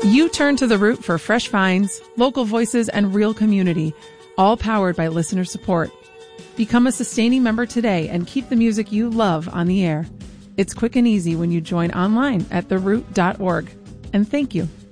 You turn to The Root for fresh finds, local voices, and real community, all powered by listener support. Become a sustaining member today and keep the music you love on the air. It's quick and easy when you join online at theroot.org. And thank you.